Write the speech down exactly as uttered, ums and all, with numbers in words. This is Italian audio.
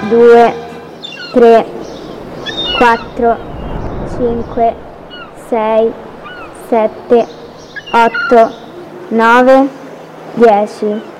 due, tre, quattro, cinque, sei, sette, otto, nove, dieci.